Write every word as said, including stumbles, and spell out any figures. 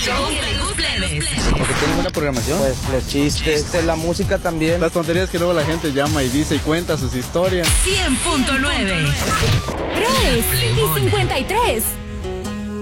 show de los plebes. Porque tiene buena programación. Pues los chistes, pues, la música también. Las tonterías que luego la gente llama y dice y cuenta sus historias. cien punto nueve. tres y cincuenta y tres.